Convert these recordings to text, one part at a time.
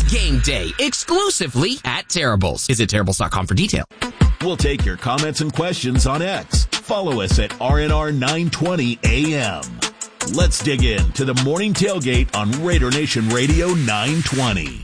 game day exclusively at Terrible's. Visit Terrible's.com for detail. We'll take your comments and questions on X. Follow us at RNR 920 AM. Let's dig in to the morning tailgate on Raider Nation Radio 920.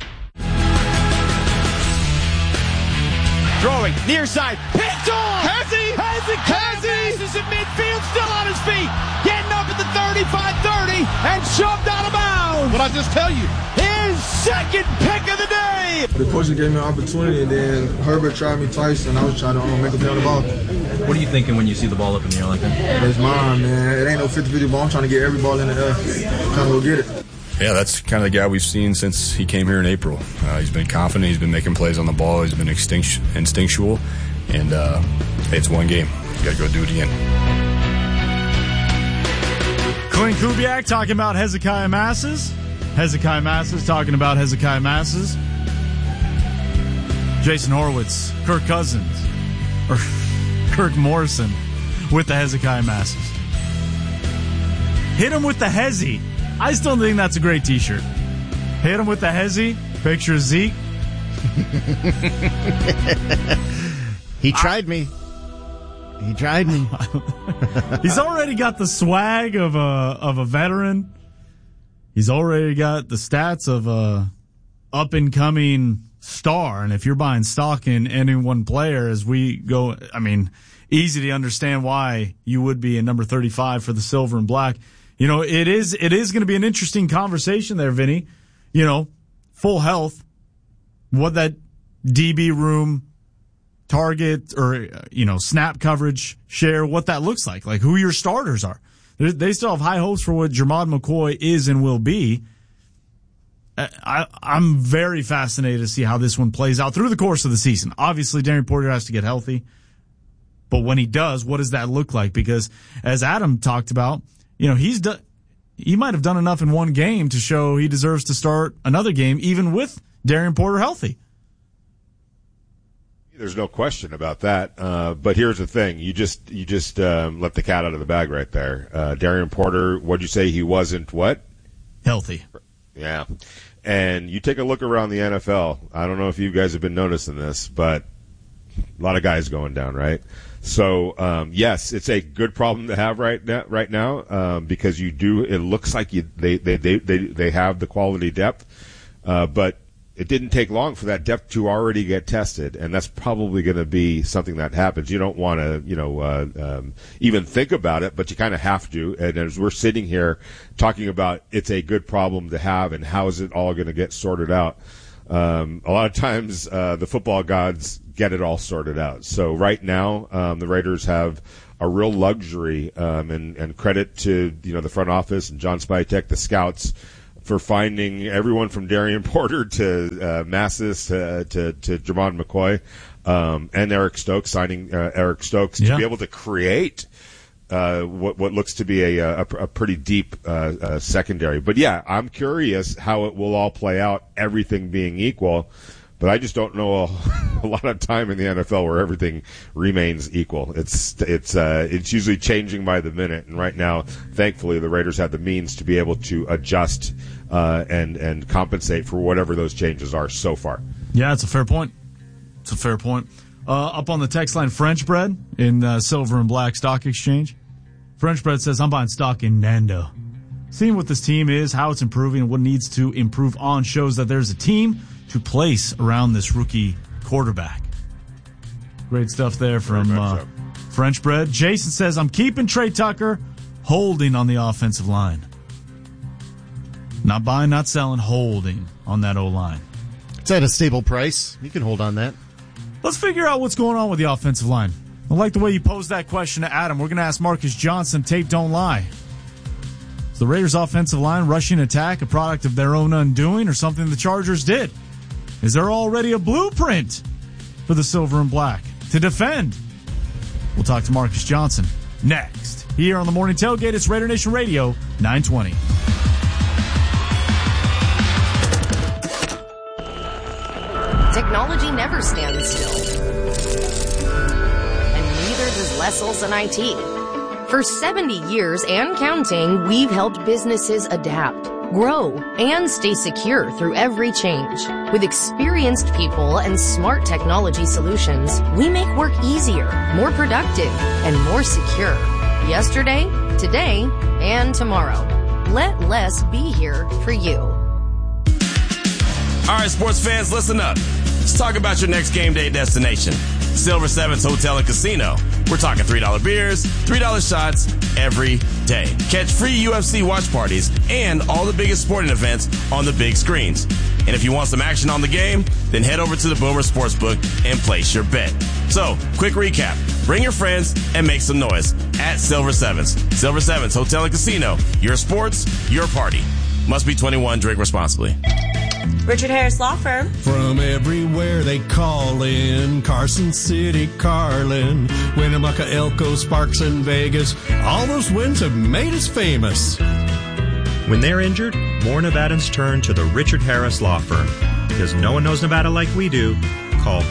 Throwing, near side, picked off! Has he? Is in midfield, still on his feet, getting up at the 35-30 and shoved out of bounds. But I just tell you, his second pick of the day. The coach gave me an opportunity, and then Herbert tried me twice, and I was trying to make him play on the ball. What are you thinking when you see the ball up in the air like that? It's mine, man. It ain't no 50-50 ball. I'm trying to get every ball in the air. Trying to go get it. Yeah, that's kind of the guy we've seen since he came here in April. He's been confident. He's been making plays on the ball. He's been instinctual. And it's one game. You got to go do it again. Clint Kubiak talking about Hezekiah Masses. Hezekiah Masses talking about Hezekiah Masses. Jason Horowitz, Kirk Cousins, or Kirk Morrison with the Hezekiah Masses. Hit him with the Hezzy. I still think that's a great t-shirt. Hit him with the Hezzy. Picture of Zeke. He tried me. He's already got the swag of a veteran. He's already got the stats of a up-and-coming star. And if you're buying stock in any one player as we go, I mean, easy to understand why you would be in number 35 for the silver and black. You know, it is going to be an interesting conversation there, Vinny. You know, full health, what that DB room target or, you know, snap coverage share, what that looks like who your starters are. They still have high hopes for what Jermod McCoy is and will be. I'm very fascinated to see how this one plays out through the course of the season. Obviously, Darian Porter has to get healthy. But when he does, what does that look like? Because as Adam talked about, you know, he might have done enough in one game to show he deserves to start another game, even with Darian Porter healthy. There's no question about that. But here's the thing: you just let the cat out of the bag right there. Darian Porter, what'd you say he wasn't? What? Healthy. Yeah. And you take a look around the NFL. I don't know if you guys have been noticing this, but a lot of guys going down, right? So, yes, it's a good problem to have right now, because it looks like they have the quality depth, but it didn't take long for that depth to already get tested, and that's probably going to be something that happens. You don't want to, even think about it, but you kind of have to. And as we're sitting here talking about it's a good problem to have and how is it all going to get sorted out, a lot of times the football gods get it all sorted out. So right now, the Raiders have a real luxury, and credit to the front office and John Spytek, the scouts, for finding everyone from Darian Porter to Massis to Jermod McCoy, and Eric Stokes, signing Eric Stokes to be able to create what looks to be a pretty deep secondary. But yeah, I'm curious how it will all play out, everything being equal. But I just don't know a lot of time in the NFL where everything remains equal. It's usually changing by the minute, and right now, thankfully, the Raiders have the means to be able to adjust and compensate for whatever those changes are so far. Yeah, it's a fair point. Up on the text line, French Bread in Silver and Black Stock Exchange. French Bread says, I'm buying stock in Nando. Seeing what this team is, how it's improving, and what needs to improve on shows that there's a team to place around this rookie quarterback. Great stuff there from French Bread. Jason says, I'm keeping Trey Tucker, holding on the offensive line. Not buying, not selling, holding on that O-line. It's at a stable price. You can hold on that. Let's figure out what's going on with the offensive line. I like the way you posed that question to Adam. We're going to ask Marcus Johnson, tape don't lie. Is the Raiders' offensive line rushing attack a product of their own undoing or something the Chargers did? Is there already a blueprint for the Silver and Black to defend? We'll talk to Marcus Johnson next. Here on the Morning Tailgate, it's Raider Nation Radio 920. Technology never stands still. And neither does Les Olson IT. For 70 years and counting, we've helped businesses adapt. grow, and stay secure through every change. With experienced people and smart technology solutions, we make work easier, more productive, and more secure. Yesterday, today, and tomorrow. Let Les be here for you. All right, sports fans, listen up. Let's talk about your next game day destination. Silver Sevens Hotel and Casino. We're talking $3 beers, $3 shots every day. Catch free UFC watch parties and all the biggest sporting events on the big screens. And if you want some action on the game, then head over to the Boomer Sportsbook and place your bet. So, quick recap. Bring your friends and make some noise at Silver Sevens. Silver Sevens Hotel and Casino. Your sports, your party. Must be 21. Drink responsibly. Richard Harris Law Firm. From everywhere they call in. Carson City, Carlin, Winnemucca, Elko, Sparks, and Vegas. All those wins have made us famous. When they're injured, more Nevadans turn to the Richard Harris Law Firm. Because no one knows Nevada like we do. Call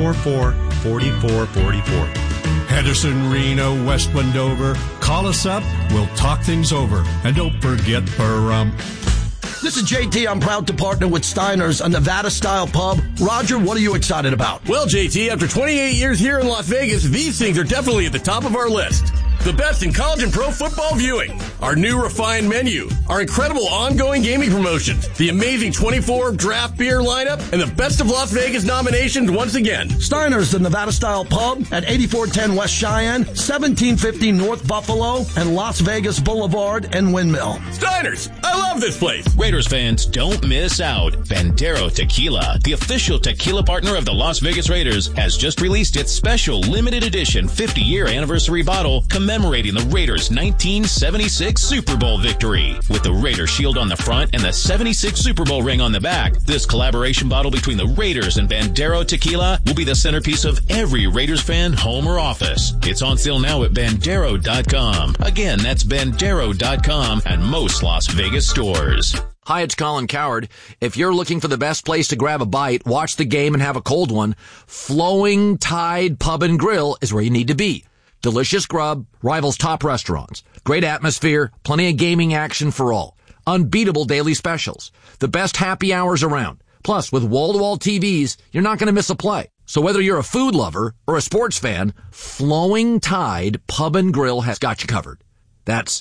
444-4444. Henderson, Reno, West Wendover. Call us up. We'll talk things over. And don't forget Pahrump. This is JT. I'm proud to partner with Steiner's, a Nevada-style pub. Roger, what are you excited about? Well, JT, after 28 years here in Las Vegas, these things are definitely at the top of our list. The best in college and pro football viewing, our new refined menu, our incredible ongoing gaming promotions, the amazing 24 draft beer lineup, and the Best of Las Vegas nominations once again. Steiner's, the Nevada-style pub at 8410 West Cheyenne, 1750 North Buffalo, and Las Vegas Boulevard and Windmill. Steiner's, I love this place. Raiders fans, don't miss out. Bandero Tequila, the official tequila partner of the Las Vegas Raiders, has just released its special limited edition 50-year anniversary bottle commemorating the Raiders' 1976 Super Bowl victory. With the Raider shield on the front and the 76 Super Bowl ring on the back, this collaboration bottle between the Raiders and Bandero Tequila will be the centerpiece of every Raiders fan home or office. It's on sale now at Bandero.com. Again, that's Bandero.com and most Las Vegas stores. Hi, it's Colin Coward. If you're looking for the best place to grab a bite, watch the game, and have a cold one, Flowing Tide Pub and Grill is where you need to be. Delicious grub, rivals top restaurants, great atmosphere, plenty of gaming action for all. Unbeatable daily specials, the best happy hours around. Plus, with wall-to-wall TVs, you're not going to miss a play. So whether you're a food lover or a sports fan, Flowing Tide Pub and Grill has got you covered. That's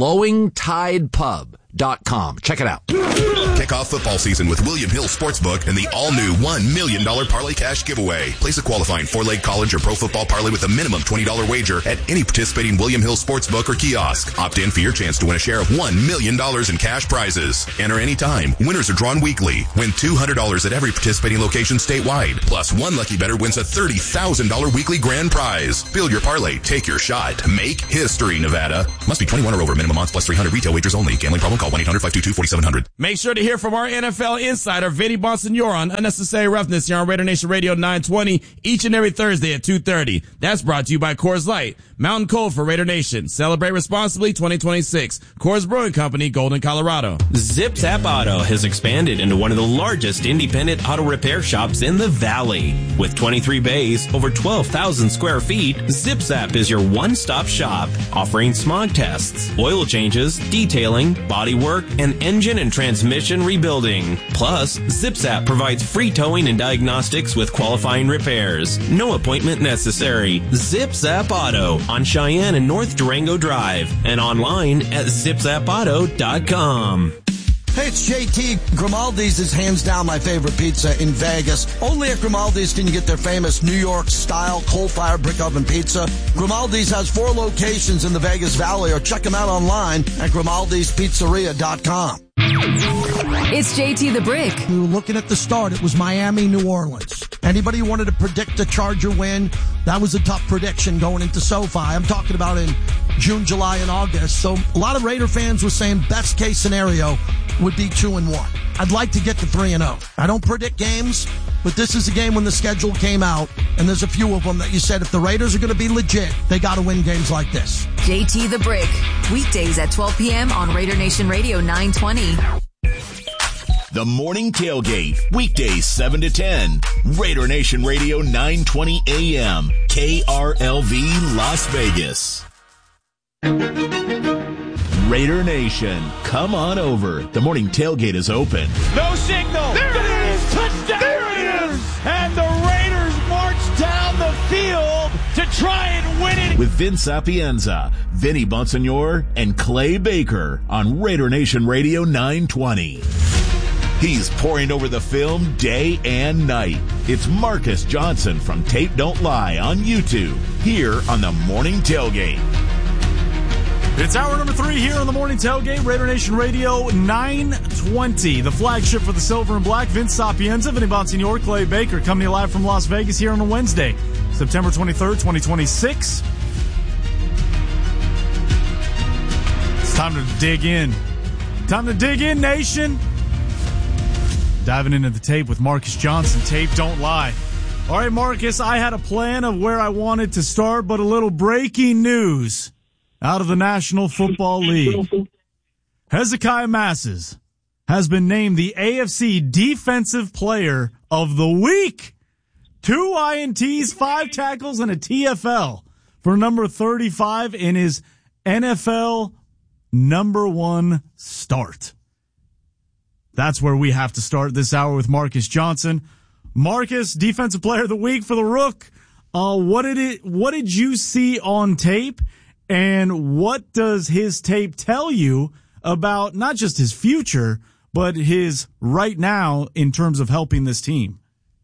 flowingtidepub.com. Check it out. Kick off football season with William Hill Sportsbook and the all-new $1 million Parlay Cash giveaway. Place a qualifying 4-leg college or pro football parlay with a minimum $20 wager at any participating William Hill Sportsbook or kiosk. Opt in for your chance to win a share of $1 million in cash prizes. Enter anytime. Winners are drawn weekly. Win $200 at every participating location statewide. Plus, one lucky bettor wins a $30,000 weekly grand prize. Build your parlay. Take your shot. Make history, Nevada. Must be 21 or over. Minimum odds plus 300. Retail wagers only. Gambling problem? Call 1-800-522-4700. Make sure to hear from our NFL insider, Vinny Bonsignore, on Unnecessary Roughness here on Raider Nation Radio 920 each and every Thursday at 2:30. That's brought to you by Coors Light. Mountain Cold for Raider Nation. Celebrate responsibly 2026. Coors Brewing Company, Golden, Colorado. Zip Zap Auto has expanded into one of the largest independent auto repair shops in the Valley. With 23 bays, over 12,000 square feet, Zip Zap is your one-stop shop, offering smog tests, oil changes, detailing, body work, and engine and transmission rebuilding. Plus, Zip Zap provides free towing and diagnostics with qualifying repairs. No appointment necessary. Zip Zap Auto on Cheyenne and North Durango Drive and online at zipzapauto.com. Hey, it's JT. Grimaldi's is hands down my favorite pizza in Vegas. Only at Grimaldi's can you get their famous New York-style coal-fired brick oven pizza. Grimaldi's has 4 locations in the Vegas Valley, or check them out online at Grimaldi'sPizzeria.com. It's JT the Brick. We were looking at the start. It was Miami, New Orleans. Anybody who wanted to predict a Charger win, that was a tough prediction going into SoFi. I'm talking about in June, July, and August. So a lot of Raider fans were saying best case scenario would be 2-1. I'd like to get to 3-0. I don't predict games, but this is a game when the schedule came out, and there's a few of them that you said if the Raiders are going to be legit, they got to win games like this. JT the Brick. Weekdays at 12 p.m. on Raider Nation Radio 920. The Morning Tailgate, weekdays 7 to 10. Raider Nation Radio 920 AM, KRLV Las Vegas. Raider Nation, come on over. The morning tailgate is open. No signal. There it is. Touchdown. There it is. And the Raiders march down the field to try and win it. With Vince Sapienza, Vinny Bonsignor, and Clay Baker on Raider Nation Radio 920. He's pouring over the film day and night. It's Marcus Johnson from Tape Don't Lie on YouTube, here on the Morning Tailgate. It's hour number 3 here on the Morning Tailgate, Raider Nation Radio 920. The flagship for the Silver and Black, Vince Sapienza, Vinny Bonsignor, Clay Baker, coming to you live from Las Vegas here on a Wednesday, September 23rd, 2026. It's time to dig in. Time to dig in, nation. Diving into the tape with Marcus Johnson. Tape Don't Lie. All right, Marcus, I had a plan of where I wanted to start, but a little breaking news out of the National Football League. Hezekiah Masses has been named the AFC Defensive Player of the Week. 2 INTs, 5 tackles, and a TFL for number 35 in his NFL number 1 start. That's where we have to start this hour with Marcus Johnson. Marcus, Defensive Player of the Week for the Rook. What did you see on tape? And what does his tape tell you about not just his future, but his right now in terms of helping this team?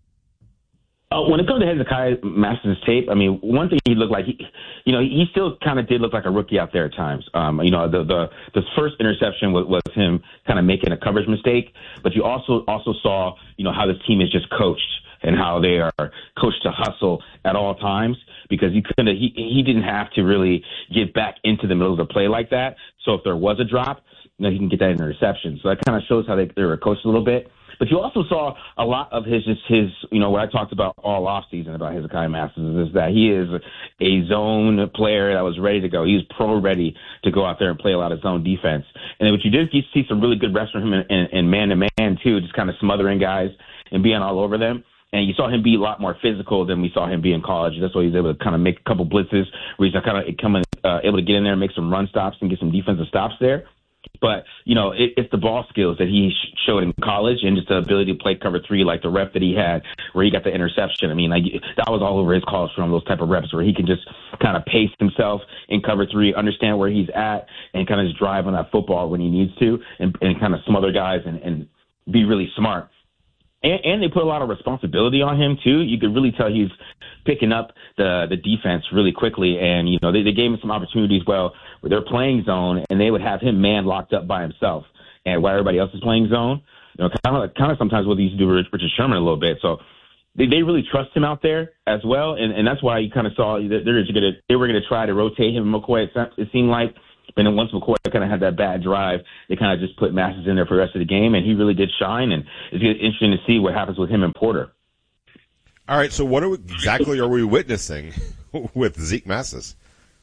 When it comes to Hezekiah Masses' tape, I mean, one thing he looked like, he still kind of did look like a rookie out there at times. The first interception was him kind of making a coverage mistake, but you also saw, how this team is just coached and how they are coached to hustle at all times, because he didn't have to really get back into the middle of the play like that. So if there was a drop, he can get that interception. So that kind of shows how they were coached a little bit. But you also saw a lot of his what I talked about all off season about Hezekiah Masses is that he is a zone player that was ready to go. He was pro ready to go out there and play a lot of zone defense. And what you did, you see some really good reps from him in man to man too, just kind of smothering guys and being all over them. And you saw him be a lot more physical than we saw him be in college. That's why he was able to kind of make a couple blitzes where he's kind of able to get in there and make some run stops and get some defensive stops there. But, it's the ball skills that he showed in college and just the ability to play cover 3 like the rep that he had where he got the interception. I mean, that was all over his college film, those type of reps where he can just kind of pace himself in cover 3, understand where he's at, and kind of just drive on that football when he needs to and kind of smother guys and be really smart. And they put a lot of responsibility on him, too. You could really tell he's picking up the defense really quickly. And, they gave him some opportunities, where they're playing zone, and they would have him man locked up by himself. And while everybody else is playing zone, kind of sometimes what they used to do with Richard Sherman a little bit. So they really trust him out there as well. And that's why you kind of saw that they were going to try to rotate him, McCoy, it seemed like. And then once McCoy kind of had that bad drive, they kind of just put Masses in there for the rest of the game, and he really did shine. And it's interesting to see what happens with him and Porter. All right, so what exactly are we witnessing with Zeke Masses?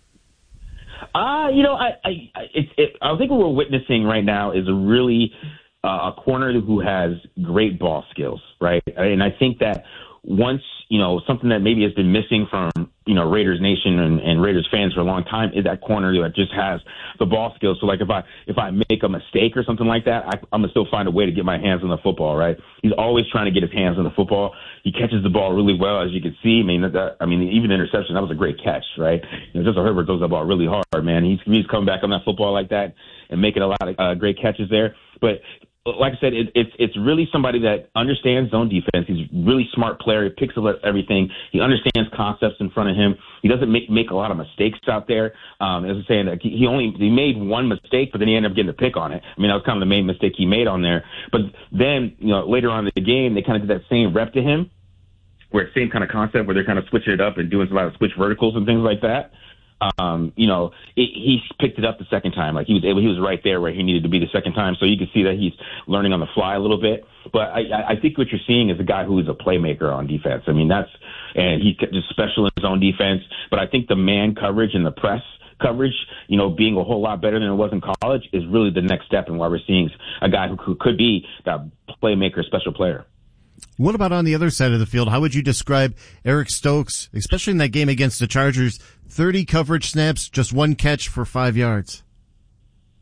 I think what we're witnessing right now is a really a corner who has great ball skills, right? And I think that once, something that maybe has been missing from, Raiders Nation and Raiders fans for a long time is that corner that just has the ball skills. So, like, if I make a mistake or something like that, I'm going to still find a way to get my hands on the football, right? He's always trying to get his hands on the football. He catches the ball really well, as you can see. I mean, even the interception, that was a great catch, right? Justin Herbert throws that ball really hard, man. He's coming back on that football like that and making a lot of great catches there. But like I said, it's really somebody that understands zone defense. He's a really smart player. He picks up everything. He understands concepts in front of him. He doesn't make a lot of mistakes out there. As I'm saying, he made one mistake, but then he ended up getting a pick on it. I mean, that was kind of the main mistake he made on there. But then, later on in the game, they kind of did that same rep to him, where it's the same kind of concept where they're kind of switching it up and doing a lot of switch verticals and things like that. He picked it up the second time. Like he was right there where he needed to be the second time. So you can see that he's learning on the fly a little bit. But I think what you're seeing is a guy who is a playmaker on defense. I mean, and he's just special in his own defense. But I think the man coverage and the press coverage, being a whole lot better than it was in college is really the next step in why we're seeing a guy who could be that playmaker, special player. What about on the other side of the field? How would you describe Eric Stokes, especially in that game against the Chargers? 30 coverage snaps, just one catch for 5 yards.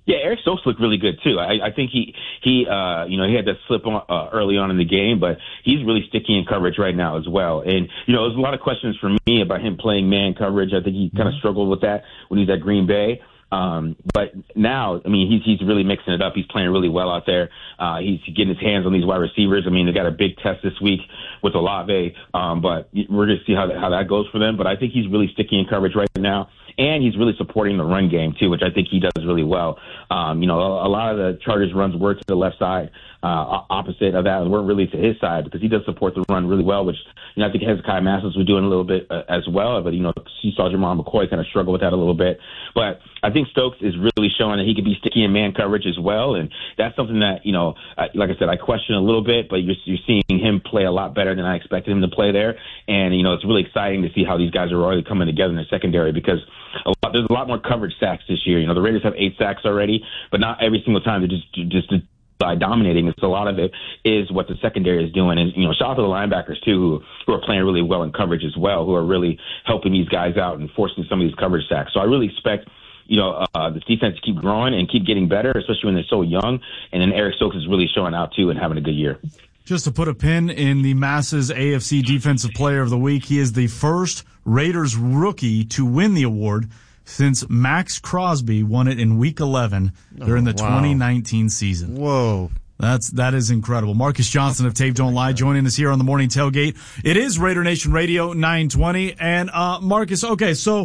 Yeah, Eric Stokes looked really good too. I think he had that slip on, early on in the game, but he's really sticky in coverage right now as well. And there's a lot of questions for me about him playing man coverage. I think he kind of struggled with that when he's at Green Bay. But now, he's really mixing it up. He's playing really well out there. He's getting his hands on these wide receivers. They got a big test this week with Olave, but we're going to see how that goes for them. But I think he's really sticky in coverage right now. And he's really supporting the run game, too, which I think he does really well. A lot of the Chargers runs were to the left side, opposite of that, and weren't really to his side because he does support the run really well, which, I think Hezekiah Masters was doing a little bit as well. But, you saw Jamal McCoy kind of struggle with that a little bit. But I think Stokes is really showing that he can be sticky in man coverage as well. And that's something that, like I said, I question a little bit, but you're seeing him play a lot better than I expected him to play there. And, it's really exciting to see how these guys are already coming together in the secondary because there's a lot more coverage sacks this year. The Raiders have 8 sacks already, but not every single time they're just by dominating. It's a lot of it is what the secondary is doing. And, shout out to the linebackers, too, who are playing really well in coverage as well, who are really helping these guys out and forcing some of these coverage sacks. So I really expect this defense to keep growing and keep getting better, especially when they're so young. And then Eric Stokes is really showing out, too, and having a good year. Just to put a pin in the Masses AFC Defensive Player of the Week, he is the first Raiders rookie to win the award since Max Crosby won it in Week 11 during the 2019 season. Whoa. That is incredible. Marcus Johnson of Tape Don't Lie joining us here on the Morning Tailgate. It is Raider Nation Radio 920. And Marcus, okay, so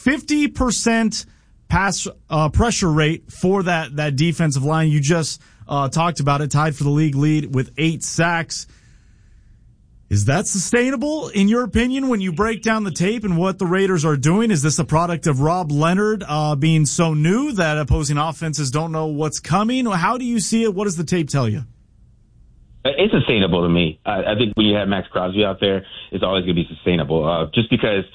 50% pass pressure rate for that defensive line. You just talked about it, tied for the league lead with 8 sacks. Is that sustainable, in your opinion, when you break down the tape and what the Raiders are doing? Is this a product of Rob Leonard being so new that opposing offenses don't know what's coming? How do you see it? What does the tape tell you? It's sustainable to me. I think when you have Max Crosby out there, it's always going to be sustainable. Just because,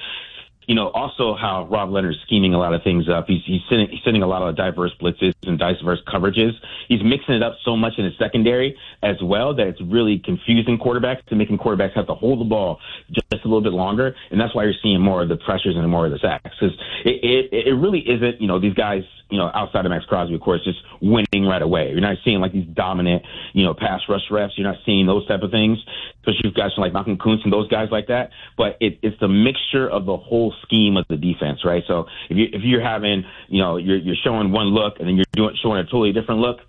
also how Rob Leonard's scheming a lot of things up. He's sending a lot of diverse blitzes and diverse coverages. He's mixing it up so much in his secondary as well that it's really confusing quarterbacks and making quarterbacks have to hold the ball just a little bit longer. And that's why you're seeing more of the pressures and more of the sacks. Because it really isn't, these guys, outside of Max Crosby, of course, just winning right away. You're not seeing like these dominant, pass rush refs. You're not seeing those type of things, especially with guys like Malcolm Kuntz and those guys like that. But it's the mixture of the whole scheme of the defense, right? So if you're having, you're showing one look and then you're showing a totally different look,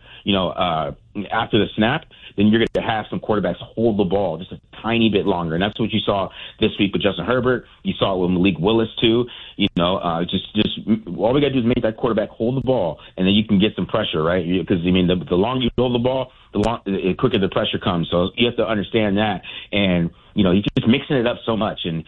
after the snap, then you're going to have some quarterbacks hold the ball just a tiny bit longer. And that's what you saw this week with Justin Herbert. You saw it with Malik Willis, too. Just all we got to do is make that quarterback hold the ball, and then you can get some pressure, right? Because, the longer you hold the ball, the quicker the pressure comes. So you have to understand that. And, he's just mixing it up so much. And,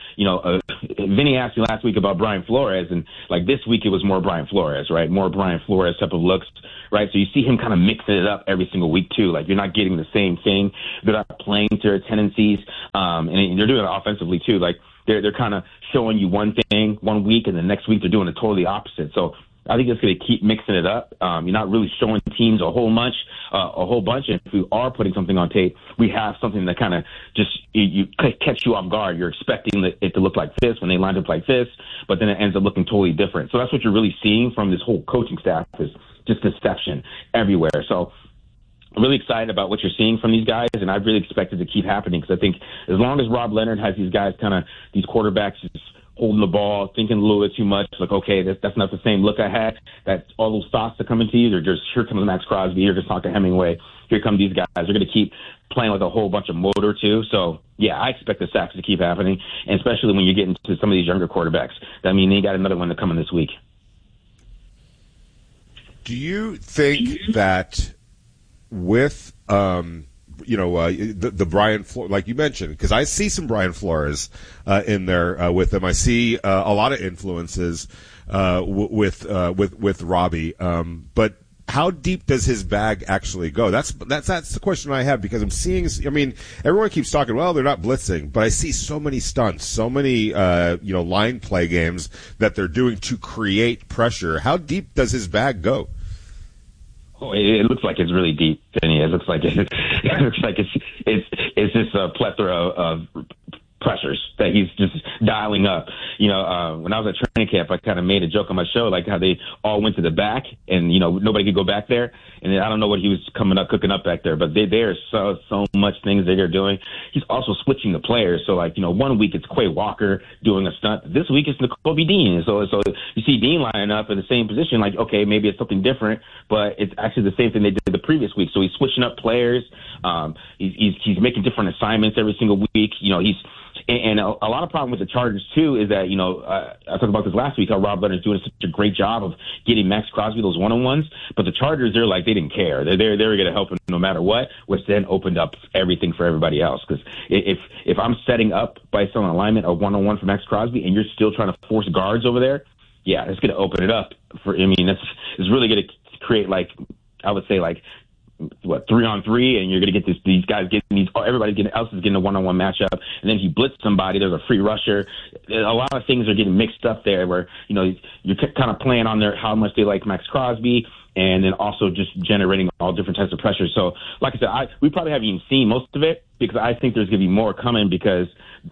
Vinny asked me last week about Brian Flores, and, this week it was more Brian Flores, right? More Brian Flores type of looks, right? So you see him kind of mixing it up every single week, too. You're not getting the same thing. They're not playing to their tendencies. And they're doing it offensively, too. They're kind of showing you one thing one week, and the next week they're doing it totally opposite. So I think it's going to keep mixing it up. You're not really showing teams a whole bunch. And if we are putting something on tape, we have something that kind of just you catch you off guard. You're expecting it to look like this when they lined up like this, but then it ends up looking totally different. So that's what you're really seeing from this whole coaching staff is just deception everywhere. So I'm really excited about what you're seeing from these guys, and I really expect it to keep happening because I think as long as Rob Leonard has these guys these quarterbacks just holding the ball, thinking a little bit too much, okay, that's not the same look I had, that all those thoughts that come into you, they're just, here comes Max Crosby, here comes Tonka Hemingway, here come these guys. They're going to keep playing with a whole bunch of motor, too. So, yeah, I expect the sacks to keep happening, and especially when you get into some of these younger quarterbacks. They got another one to come in this week. Do you think that with the Brian Flores, like you mentioned, because I see some Brian Flores in there with them. I see a lot of influences with Robbie. But how deep does his bag actually go? That's the question I have because I'm seeing. Everyone keeps talking. Well, they're not blitzing, but I see so many stunts, so many line play games that they're doing to create pressure. How deep does his bag go? Oh, it looks like it's really deep, Vinny. It looks like it's just a plethora of pressures that he's just dialing up. When I was at training camp, I kind of made a joke on my show, like how they all went to the back and, nobody could go back there. And I don't know what he was cooking up back there, but there's so much things that they're doing. He's also switching the players. So 1 week it's Quay Walker doing a stunt. This week it's Nakobe Dean. So you see Dean lining up in the same position, like, okay, maybe it's something different, but it's actually the same thing they did the previous week. So he's switching up players. He's making different assignments every single week. And a lot of problem with the Chargers too is that, I talked about this last week, how Rob Leonard's doing such a great job of getting Max Crosby those one-on-ones, but the Chargers, they're like, they didn't care. They were going to help him no matter what, which then opened up everything for everybody else. Because if I'm setting up by some alignment a one-on-one for Max Crosby and you're still trying to force guards over there, yeah, it's going to open it up it's really going to create I would say 3-on-3, and you're going to get these guys everybody else is getting a one-on-one matchup. And then if you blitz somebody, there's a free rusher. A lot of things are getting mixed up there where, you're kind of playing on how much they like Max Crosby, and then also just generating all different types of pressure. So, like I said, we probably haven't even seen most of it because I think there's going to be more coming because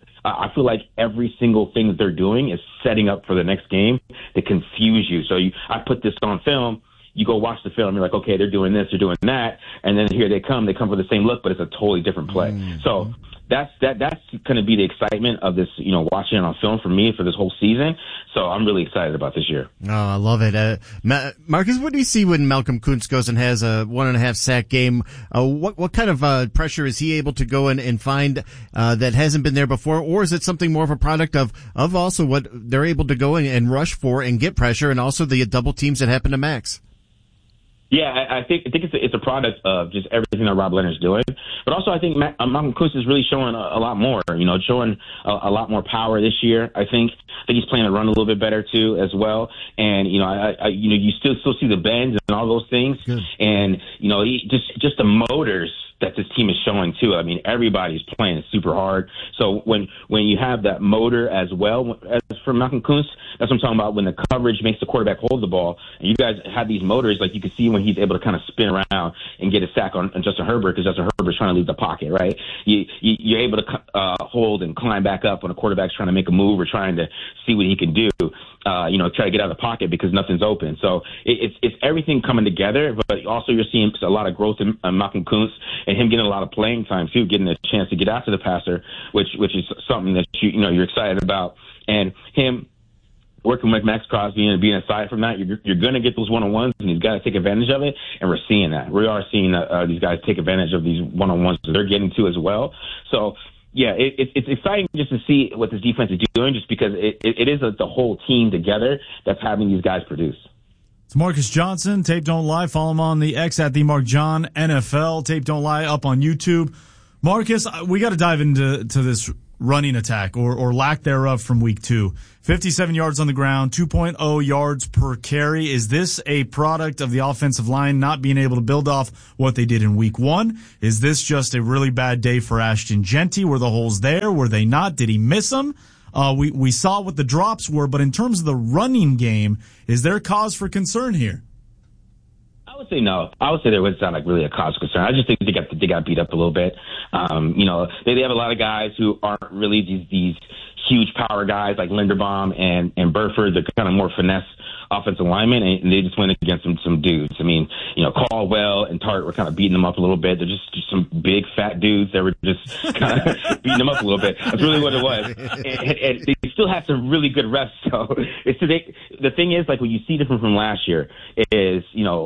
I feel like every single thing that they're doing is setting up for the next game to confuse you. So I put this on film. You go watch the film, you're like, okay, they're doing this, they're doing that, and then here they come for the same look, but it's a totally different play. So that's going to be the excitement of this, watching it on film for me for this whole season. So I'm really excited about this year. Oh, I love it. Marcus, what do you see when Malcolm Kuntz goes and has a 1.5 sack game? What kind of pressure is he able to go and find that hasn't been there before, or is it something more of a product of also what they're able to go and rush for and get pressure, and also the double teams that happen to Max? Yeah, I think it's a product of just everything that Rob Leonard's doing, but also I think Malcolm Kuntz is really showing a lot more. Showing a lot more power this year. I think he's playing to run a little bit better too as well. And you still see the bends and all those things. Good. And just the motors that this team is showing too. I mean, everybody's playing super hard. So when you have that motor as well as for Malcolm Kuntz, that's what I'm talking about. When the coverage makes the quarterback hold the ball, and you guys have these motors, like you can see when he's able to kind of spin around and get a sack on Justin Herbert, because Justin Herbert's trying to leave the pocket, right? You're able to hold and climb back up when a quarterback's trying to make a move or trying to see what he can do. Try to get out of the pocket because nothing's open. So it's everything coming together, but also you're seeing a lot of growth in Malcolm Kuntz and him getting a lot of playing time too, getting a chance to get after the passer, which is something that you're excited about. And him working with Max Crosby and being aside from that, you're going to get those one-on-ones, and he's got to take advantage of it, and we're seeing that. We are seeing these guys take advantage of these one-on-ones that they're getting to as well. So, yeah, it's exciting just to see what this defense is doing, just because it is the whole team together that's having these guys produce. It's Marcus Johnson. Tape Don't Lie. Follow him on the X at the Mark John NFL. Tape Don't Lie up on YouTube. Marcus, we got to dive into this running attack or lack thereof from week 2. 57 yards on the ground, 2.0 yards per carry. Is this a product of the offensive line not being able to build off what they did in week 1? Is this just a really bad day for Ashton Jeanty? Were the holes there? Were they not? Did he miss them? We saw what the drops were, but in terms of the running game, is there cause for concern here? I would say no. I would say there was not really a cause of concern. I just think they got beat up a little bit. They have a lot of guys who aren't really these huge power guys like Linderbaum and Burford. They're kind of more finesse offensive linemen, and they just went against some dudes. I mean, Caldwell and Tart were kind of beating them up a little bit. They're just some big fat dudes that were just kind of beating them up a little bit. That's really what it was. And they still have some really good reps. So the thing is, like, what you see different from last year is,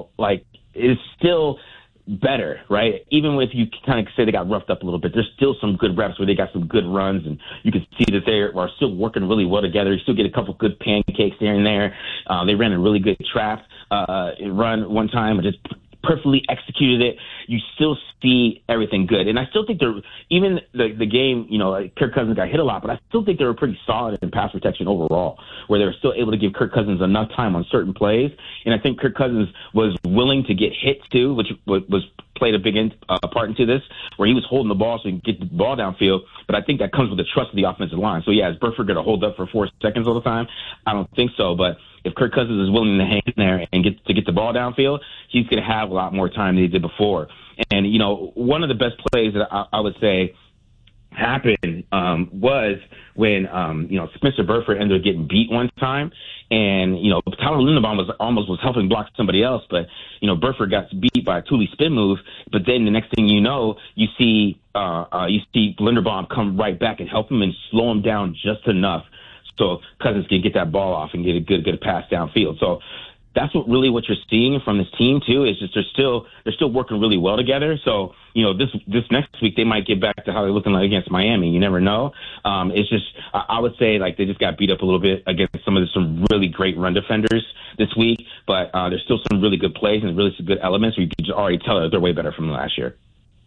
it's still better, right? Even if you kind of say they got roughed up a little bit, there's still some good reps where they got some good runs, and you can see that they are still working really well together. You still get a couple good pancakes here and there. They ran a really good trap run one time, and just perfectly executed it. You still see everything good. And I still think even the game, Kirk Cousins got hit a lot, but I still think they were pretty solid in pass protection overall, where they were still able to give Kirk Cousins enough time on certain plays. And I think Kirk Cousins was willing to get hit too, which was played a big part into this, where he was holding the ball so he could get the ball downfield. But I think that comes with the trust of the offensive line. So, yeah, is Burford going to hold up for 4 seconds all the time? I don't think so. But if Kirk Cousins is willing to hang in there and get the ball downfield, he's going to have a lot more time than he did before. And, one of the best plays that I would say happened was when Spencer Burford ended up getting beat one time, and Tyler Linderbaum was helping block somebody else, but Burford got beat by a Thule spin move. But then the next thing you know, you see Linderbaum come right back and help him and slow him down just enough so Cousins can get that ball off and get a good pass downfield. So that's what you're seeing from this team too. Is just they're still working really well together. So this next week they might get back to how they're looking like against Miami. You never know. It's just I would say like they just got beat up a little bit against some really great run defenders this week, but there's still some really good plays and really some good elements. You can already tell that they're way better from last year.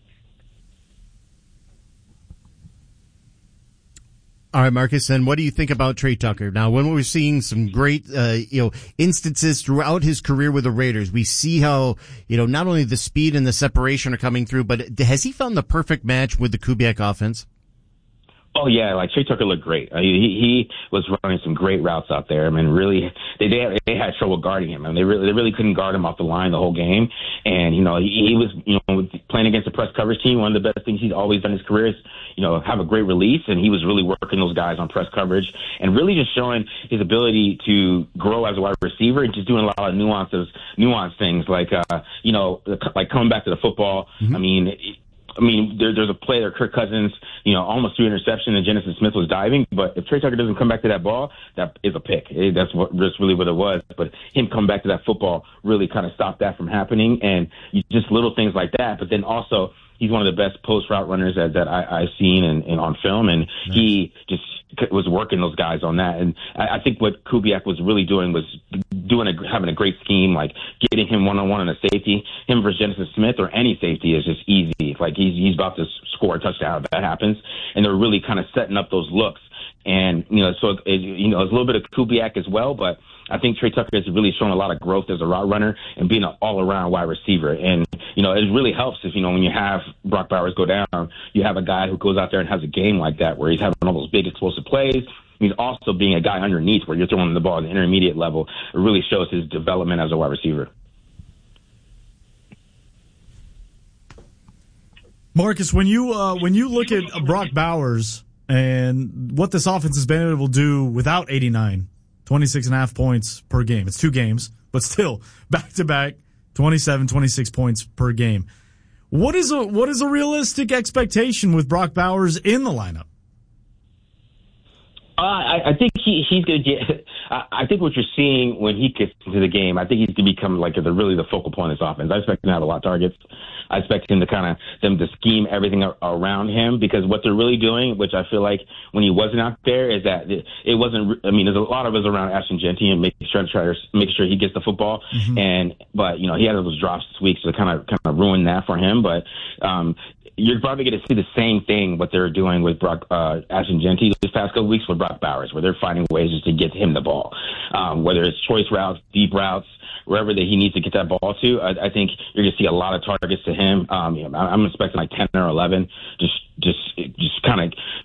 All right, Marcus, and what do you think about Trey Tucker? Now, when we're seeing some great, instances throughout his career with the Raiders, we see how, not only the speed and the separation are coming through, but has he found the perfect match with the Kubiak offense? Oh yeah, like Trey Tucker looked great. He was running some great routes out there. I mean, really, they had trouble guarding him. I mean, they really couldn't guard him off the line the whole game. And he was playing against a press coverage team. One of the best things he's always done in his career is have a great release, and he was really working those guys on press coverage and really just showing his ability to grow as a wide receiver and just doing a lot of nuanced things like like coming back to the football. Mm-hmm. I mean, there's a play there, Kirk Cousins, almost threw interception and Genesis Smith was diving. But if Trey Tucker doesn't come back to that ball, that is a pick. That's really what it was. But him coming back to that football really kind of stopped that from happening. And just little things like that. But then also, he's one of the best post route runners that I've seen and on film. And he just was working those guys on that. And I think what Kubiak was really doing was having a great scheme, like getting him one-on-one on a safety. Him versus Genesis Smith or any safety is just easy. Like he's about to score a touchdown if that happens. And they're really kind of setting up those looks. And, so it's a little bit of Kubiak as well, but I think Trey Tucker has really shown a lot of growth as a route runner and being an all-around wide receiver. And, it really helps if, when you have Brock Bowers go down, you have a guy who goes out there and has a game like that where he's having all those big explosive plays. He's also being a guy underneath where you're throwing the ball at the intermediate level. It really shows his development as a wide receiver. Marcus, when you look at Brock Bowers and what this offense has been able to do without 89, 26.5 points per game. It's 2 games, but still back-to-back 27, 26 points per game. What is a realistic expectation with Brock Bowers in the lineup? I think he's going to get. I think what you're seeing when he gets into the game, I think he's going to become like really the focal point of this offense. I expect him to have a lot of targets. I expect him to scheme everything around him, because what they're really doing, which I feel like when he wasn't out there, is that it wasn't. I mean, there's a lot of us around Ashton Jeanty and making sure he gets the football. Mm-hmm. But he had those drops this week, so it kind of ruined that for him. But you're probably going to see the same thing what they're doing with Ashton Jeanty this past couple weeks with Brock Bowers, where they're finding ways just to get him the ball, whether it's choice routes, deep routes, wherever that he needs to get that ball to. I think you're going to see a lot of targets to him. I'm expecting like 10 or 11, just kind of